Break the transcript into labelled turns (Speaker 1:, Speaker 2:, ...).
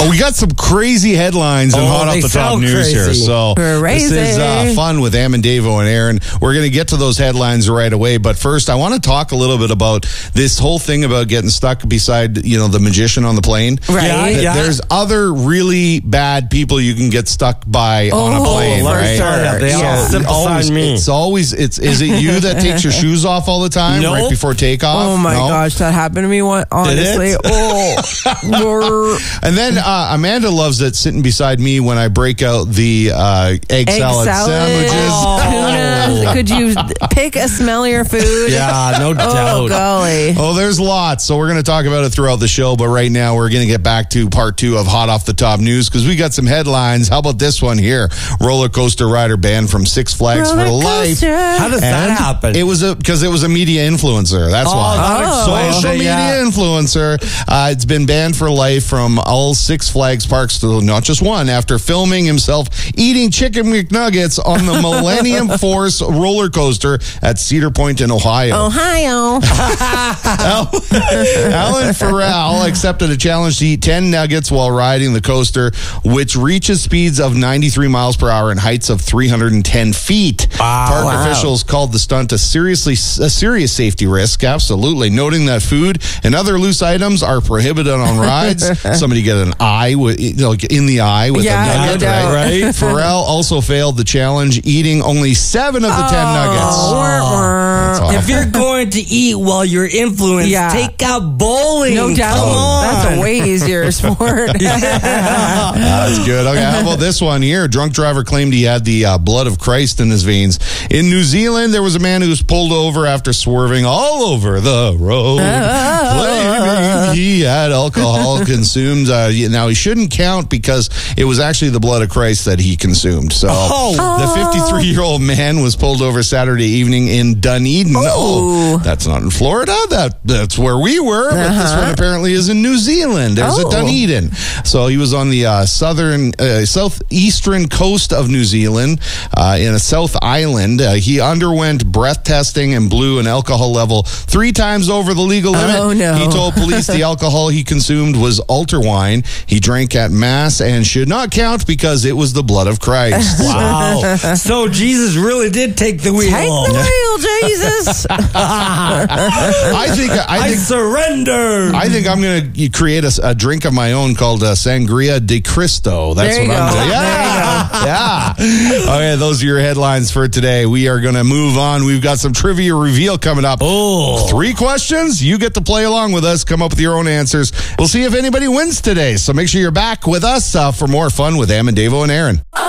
Speaker 1: We got some crazy headlines and hot off the top news here. So
Speaker 2: Crazy.
Speaker 1: this is fun with Am and Davo and Aaron. We're going to get to those headlines right away. But first, I want to talk a little bit about this whole thing about getting stuck beside, the magician on the plane.
Speaker 2: Right.
Speaker 3: Yeah.
Speaker 1: There's other really bad people you can get stuck by on a plane, right?
Speaker 3: Sure. They all sympathize me.
Speaker 1: Is it you that takes your shoes off all the time
Speaker 3: Nope.
Speaker 1: right before takeoff?
Speaker 2: Oh my
Speaker 1: No?
Speaker 2: gosh, that happened to me once, honestly.
Speaker 1: And then Amanda loves it sitting beside me when I break out the egg salad sandwiches.
Speaker 2: Tuna. Could you pick a smellier food?
Speaker 3: Yeah, no
Speaker 2: Oh,
Speaker 3: doubt.
Speaker 2: golly.
Speaker 1: Oh, there's lots. So we're going to talk about it throughout the show. But right now, we're going to get back to part 2 of Hot Off the Top News because we got some headlines. How about this one here? Roller coaster rider banned from Six Flags for life.
Speaker 3: How does that happen?
Speaker 1: It was because it was a media influencer. That's why.
Speaker 3: that
Speaker 1: Social
Speaker 3: explains it,
Speaker 1: media influencer. It's been banned for life from all Six Flags parks, to not just one, after filming himself eating chicken McNuggets on the Millennium Force roller coaster at Cedar Point in Ohio.
Speaker 2: Ohio.
Speaker 1: Alan Farrell accepted a challenge to eat 10 nuggets while riding the coaster, which reaches speeds of 93 miles per hour and heights of 310 feet. Park officials called the stunt a serious safety risk, absolutely, noting that food and other loose items are prohibited on rides. Somebody get an eye in the eye with a nugget, right? Farrell also failed the challenge, eating only 7 of the 10 nuggets. That's awful.
Speaker 3: If you're going to eat while you're influenced, take out bowling.
Speaker 2: No doubt.
Speaker 3: Come on.
Speaker 2: That's a way easier sport.
Speaker 1: That's good. Okay, how about this one here? A drunk driver claimed he had the blood of Christ in his veins. In New Zealand, there was a man who was pulled over after swerving all over the road, claiming he had alcohol consumed. Now, he shouldn't count because it was actually the blood of Christ that he consumed. So the 53-year-old man was pulled over Saturday evening in Dunedin. Oh, that's not in Florida. That's where we were, but this one apparently is in New Zealand. There's a Dunedin. So he was on the southeastern coast of New Zealand in a South Island. He underwent breath testing and blew an alcohol level 3 times over the legal limit.
Speaker 2: Oh, no.
Speaker 1: He told police the alcohol he consumed was altar wine. He drank at Mass and should not count because it was the blood of Christ.
Speaker 3: Wow. So Jesus really did take the wheel.
Speaker 2: Take the wheel, Jesus.
Speaker 1: I
Speaker 3: surrender.
Speaker 1: I think I'm going to create a drink of my own called Sangria de Cristo. That's
Speaker 2: There you
Speaker 1: what I'm
Speaker 2: go.
Speaker 1: doing. Yeah. Okay, those are your headlines for today. We are going to move on. We've got some trivia reveal coming up. 3 questions. You get to play along with us. Come up with your own answers. We'll see if anybody wins today. So make sure you're back with us for more fun with Am and Davo and Aaron.